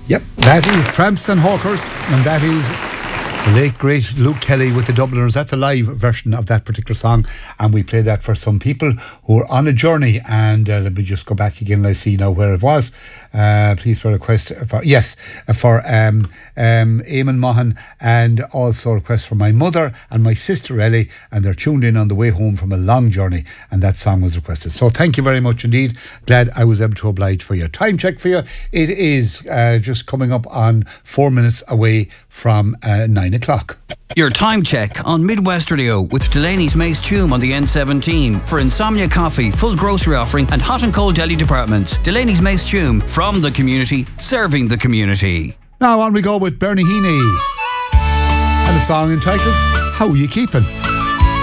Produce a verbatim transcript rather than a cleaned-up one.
Yep, that is Tramps and Hawkers, and that is the late great Luke Kelly with the Dubliners. That's a live version of that particular song, and we played that for some people who are on a journey. And uh, let me just go back again and I see now where it was. Uh, please for a request for yes for um, um, Eamon Mahan, and also a request for my mother and my sister Ellie, and they're tuned in on the way home from a long journey, and that song was requested. So thank you very much indeed. Glad I was able to oblige for you. Time check for you. It is uh, just coming up on four minutes away from uh, nine o'clock. Your time check on Midwest Radio with Delaney's Mace Tume on the N seventeen. For Insomnia Coffee, full grocery offering and hot and cold deli departments. Delaney's Mace Tume, from the community, serving the community. Now on we go with Bernie Heaney and a song entitled How You Keepin'.